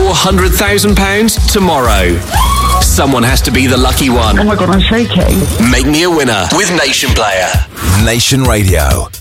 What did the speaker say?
your £100,000 tomorrow. Someone has to be the lucky one. Oh my God, I'm shaking. Make me a winner with Nation Player. Nation Radio.